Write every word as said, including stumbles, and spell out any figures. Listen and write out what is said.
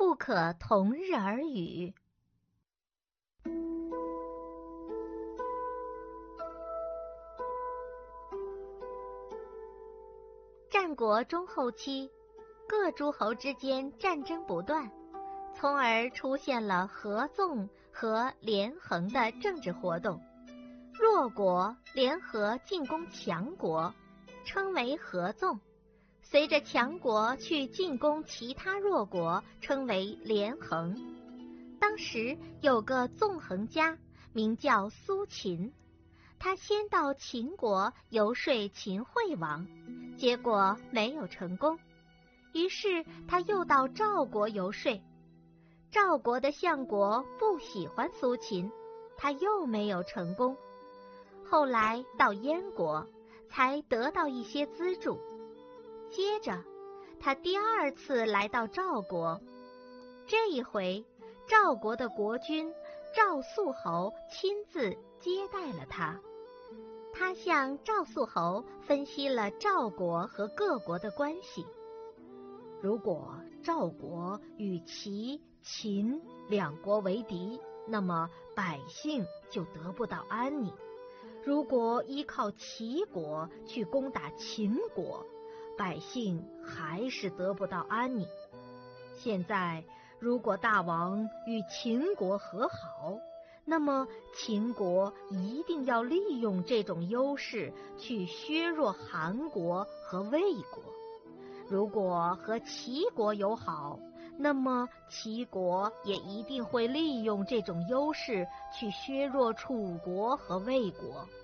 不可同日而语。战国中后期，各诸侯之间战争不断，从而出现了合纵和连横的政治活动。弱国联合进攻强国，称为合纵；随着强国去进攻其他弱国，称为连横。当时有个纵横家，名叫苏秦，他先到秦国游说秦惠王，结果没有成功。于是他又到赵国游说，赵国的相国不喜欢苏秦，他又没有成功。后来到燕国，才得到一些资助。接着他第二次来到赵国，这一回赵国的国君赵肃侯亲自接待了他。他向赵肃侯分析了赵国和各国的关系。 如果赵国与齐、秦两国为敌，那么百姓就得不到安宁；如果依靠齐国去攻打秦国，百姓还是得不到安宁。现在如果大王与秦国和好，那么秦国一定要利用这种优势去削弱韩国和魏国。如果和齐国友好，那么齐国也一定会利用这种优势去削弱楚国和魏国。